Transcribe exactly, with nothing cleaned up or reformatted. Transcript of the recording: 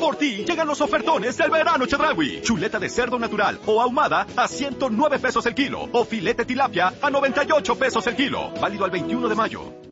Por ti llegan los ofertones del verano Chedraui. Chuleta de cerdo natural o ahumada a ciento nueve pesos el kilo. O filete tilapia a noventa y ocho pesos el kilo. Válido al veintiuno de mayo.